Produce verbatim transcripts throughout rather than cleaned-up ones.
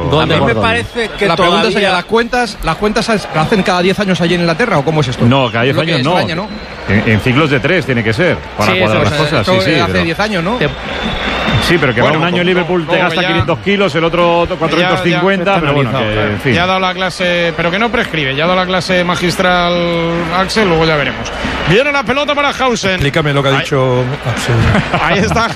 Gol a mí me parece que la todavía... pregunta sería, ¿las cuentas las cuentas se hacen cada diez años allí en Inglaterra o cómo es esto? No, cada diez Lo que años es no. España, ¿no? En, en ciclos de tres tiene que ser, para Sí, cuadrar eso, las O sea, cosas. esto Sí, sí, hace pero- diez años, ¿no? Te- sí, pero que Bueno, va un año en como- Liverpool, te como gasta ya- quinientos kilos, el otro cuatrocientos cincuenta, Ya- pero bueno, ya- que, en fin. Ya ha dado la clase, pero que no prescribe, ya ha dado la clase magistral Axel, luego ya veremos. Viene la pelota para Hausen. Explícame lo que ha Ahí- dicho Axel. Ahí está.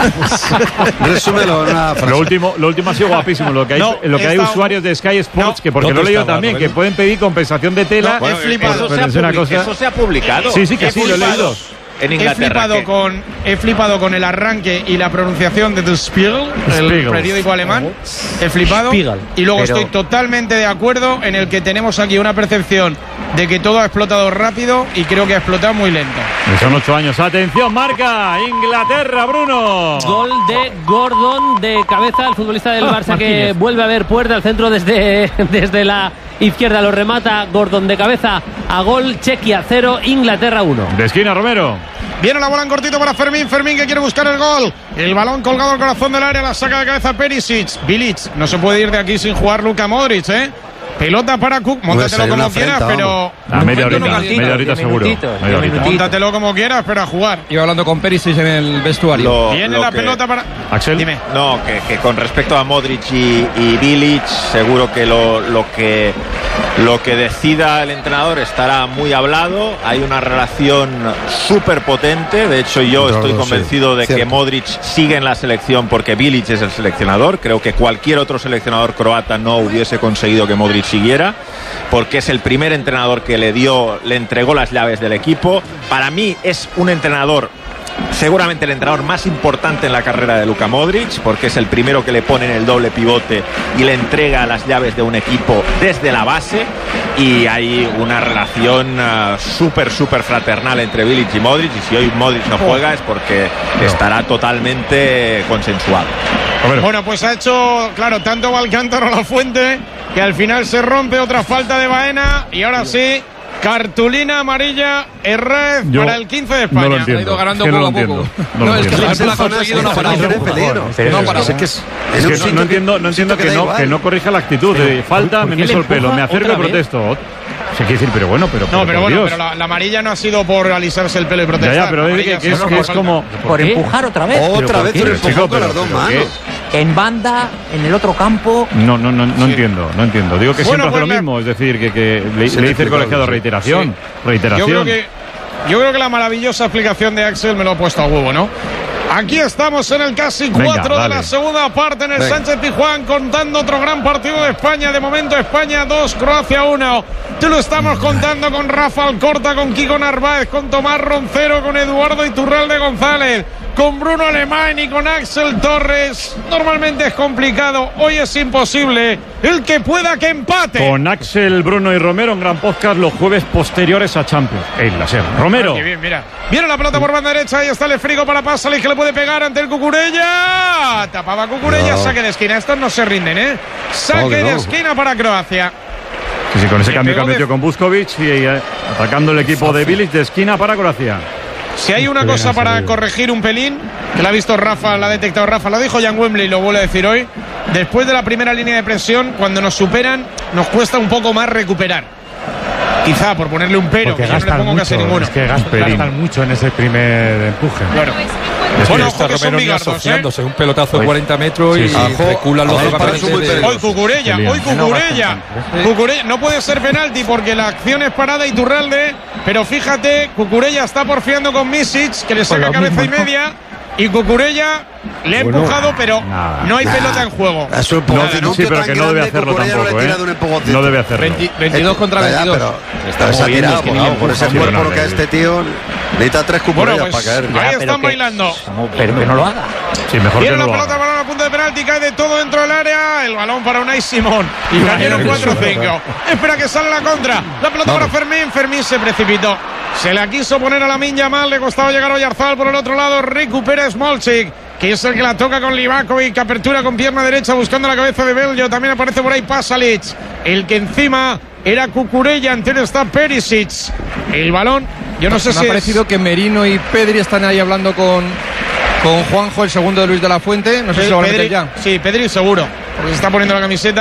Resúmelo en una frase. Lo último, lo último ha sido guapísimo. Lo que hay, No, lo que hay está- usuarios de Sky Sports, No. que porque lo he ¿Dónde leído estaba, también, Roberto? que pueden pedir compensación de tela. No, he flipado. Eso, Pero se ha es una public- cosa- eso se ha publicado. Sí, sí, que He sí, lo he flipado. leído. En He Inglaterra. flipado, que- con, he flipado con el arranque y la pronunciación de Der Spiegel, el Spiegel. periódico alemán. He flipado. Spiegel. Y luego Pero- estoy totalmente de acuerdo en el que tenemos aquí una percepción de que todo ha explotado rápido y creo que ha explotado muy lento. Son ocho años. Atención, marca Inglaterra, Bruno. Gol de Gordon de cabeza, el futbolista del Ah, Barça que Martínez. vuelve a ver puerta al centro desde, desde la izquierda. Lo remata Gordon de cabeza a gol. Chequia cero, Inglaterra uno. De esquina, Romero. Viene la bola en cortito para Fermín. Fermín que quiere buscar el gol. El balón colgado al corazón del área. La saca de cabeza Perisic. Bilic. No se puede ir de aquí sin jugar Luka Modric, ¿eh? Pelota para Cook. Móntatelo hay una como quieras, afrenta, pero. A media Yo no horita, calcito, media horita diez seguro. minutitos, Media diez horita. minutitos. Móntatelo como quieras, pero a jugar. Iba hablando con Perisic en el vestuario. Lo- Viene lo la que- pelota para. Axel. Dime. No, que, que con respecto a Modric y, y Bilic, seguro que lo, lo que lo que decida el entrenador estará muy hablado. Hay una relación súper potente. De hecho, yo Claro, estoy sí. convencido de que Cierto. Modric sigue en la selección porque Bilic es el seleccionador. Creo que cualquier otro seleccionador croata no hubiese conseguido que Modric siguiera, porque es el primer entrenador que le dio, le entregó las llaves del equipo. Para mí es un entrenador, seguramente el entrenador más importante en la carrera de Luka Modric, porque es el primero que le pone en el doble pivote y le entrega las llaves de un equipo desde la base, y hay una relación uh, súper, súper fraternal entre Bilic y Modric, y si hoy Modric no juega es porque estará totalmente consensuado. Romero. Bueno, pues ha hecho, claro, tanto Valcántaro a la fuente que al final se rompe. Otra falta de Baena. Y ahora sí, cartulina amarilla Herrez Yo para el quince de España. No lo Ha entiendo. ido ganando Es que no poco lo a poco. entiendo. No, No lo es que entiendo. Las ha conseguido no parar. en peligro. No ha parado. Es que es, Es en un que no, sitio no entiendo, no entiendo que, da no, igual. que no corrija la actitud. De falta, ¿por me qué le meso el pelo, empuja me acerco y otra vez? protesto. Se quiere decir, pero bueno, pero. No, pero por bueno, Dios. pero la, la amarilla no ha sido por alisarse el pelo y Ya, protestar. ya, pero La es, amarilla que ha es, sido que por es falta. como. Por qué? empujar otra vez. Otra ¿Pero vez por un qué? empujón Chico, con las pero- dos pero ¿qué? manos. En banda, en el otro campo. No, no, no, no Sí. entiendo, no entiendo. Digo que Bueno, siempre hace pues lo le- mismo, es decir, que, que le, Se le le dice el explicó, colegiado sí. reiteración, Yo reiteración. creo que yo creo que la maravillosa explicación de Axel me lo ha puesto a huevo, ¿no? Aquí estamos en el casi Venga, cuatro de dale. la segunda parte en el Venga. Sánchez Pizjuán, contando otro gran partido de España. De momento España dos, Croacia uno. Te lo estamos contando con Rafa Alcorta, con Kiko Narváez, con Tomás Roncero, con Eduardo Iturralde González, con Bruno Alemán y con Axel Torres. Normalmente es complicado, hoy es imposible. El que pueda que empate. Con Axel, Bruno y Romero, un gran podcast los jueves posteriores a Champions. El láser. Romero. Qué bien, mira. Viene la pelota por banda derecha. Ahí está el frigo para Pasalic, que le puede pegar ante el Cucurella. Tapaba Cucurella. No. Saque de esquina. Estos no se rinden, ¿eh? Saque No, que de no. esquina para Croacia. Sí, sí, con ese Le cambio que pegó ha de- metido con Buscovic y eh, atacando el equipo de Bilic de esquina para Croacia. Si hay una Qué cosa bien ha para salido. corregir un pelín, que la ha visto Rafa, la ha detectado Rafa, lo dijo Jan Wembley y lo vuelve a decir hoy. Después de la primera línea de presión, cuando nos superan, nos cuesta un poco más recuperar. Quizá por ponerle un pero, Porque que yo no le gastan pongo casi mucho, ninguno. es que gastan, gastan mucho en ese primer empuje. Claro. Es que Bueno, está ojo que son Romero ni bigardos, ¿eh? asociándose, un pelotazo de Hoy- cuarenta metros y Sí, sí. Ajo, reculan los ahora dos parece muy de- peligroso. Hoy Cucurella, Qué hoy bien. Cucurella. Cucurella. No puede ser penalti porque la acción es parada Iturralde, pero fíjate, Cucurella está porfiando con Misic, que le saca lo cabeza mismo, y media, y Cucurella le ha Bueno, empujado, pero nada. no hay pelota en juego. Es un No, empujoncito sí, pero tan que no debe grande, hacerlo Cucurella no le tampoco, tira ¿eh? de un empujoncito. No debe hacerlo. veinte veintidós contra Ya, ya, veintidós. pero Está se ha moviendo, tirado, es que ni por, le por ese empuja, cuerpo ni que a nada. este tío necesita tres Bueno, cucurellas pues para caer. ahí Ya, pero están que- bailando. Pero que no lo haga. Sí, mejor que Viene no la lo pelota haga. para la punta de penalti, cae de todo dentro del área. El balón para Unai Simón. Y cayeron cuatro cinco. Espera que sale la contra. La pelota para Fermín. Fermín se precipitó. Se la quiso poner a la Minya mal. Le costaba llegar a Oyarzabal por el otro lado. Recupera Smolcic, que es el que la toca con Livakovic. Apertura con pierna derecha buscando la cabeza de Bello. También aparece por ahí Pasalic. El que encima era Cucurella. Entero está Perisic. El balón, yo no sé Me si ha es- parecido que Merino y Pedri están ahí hablando con, con Juanjo, el segundo de Luis de la Fuente. No sé si lo van a meter Pedri, ya. sí, Pedri seguro, porque se está poniendo la camiseta.